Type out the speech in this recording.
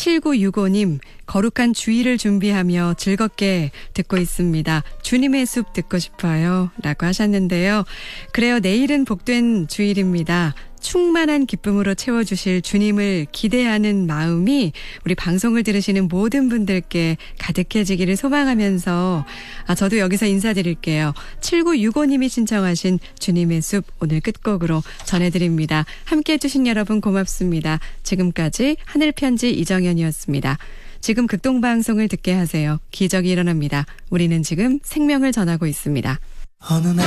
7965님, 거룩한 주일을 준비하며 즐겁게 듣고 있습니다. 주님의 숲 듣고 싶어요. 라고 하셨는데요. 그래요. 내일은 복된 주일입니다. 충만한 기쁨으로 채워주실 주님을 기대하는 마음이 우리 방송을 들으시는 모든 분들께 가득해지기를 소망하면서 저도 여기서 인사드릴게요. 7965님이 신청하신 주님의 숲 오늘 끝곡으로 전해드립니다. 함께해 주신 여러분 고맙습니다. 지금까지 하늘편지 이정현이었습니다. 지금 극동방송을 듣게 하세요. 기적이 일어납니다. 우리는 지금 생명을 전하고 있습니다.